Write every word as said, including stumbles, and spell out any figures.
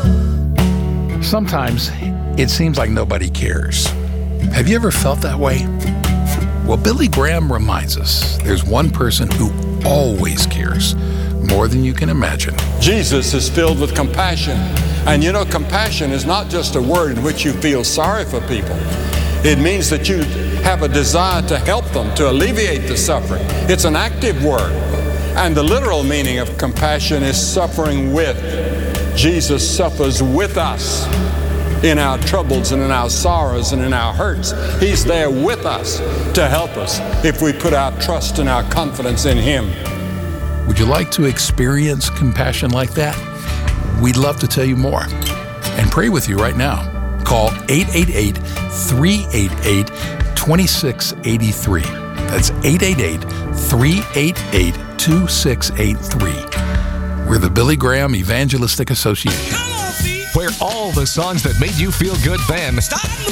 Sometimes it seems like nobody cares. Have you ever felt that way? Well, Billy Graham reminds us there's one person who always cares, more than you can imagine. Jesus is filled with compassion. And you know, compassion is not just a word in which you feel sorry for people. It means that you have a desire to help them, to alleviate the suffering. It's an active word. And the literal meaning of compassion is suffering with. Jesus suffers with us in our troubles and in our sorrows and in our hurts. He's there with us to help us if we put our trust and our confidence in Him. Would you like to experience compassion like that? We'd love to tell you more and pray with you right now. Call eight eight eight, three eight eight, two six eight three. That's eight eight eight, three eight eight, two six eight three. We're the Billy Graham Evangelistic Association. Where all the songs that made you feel good then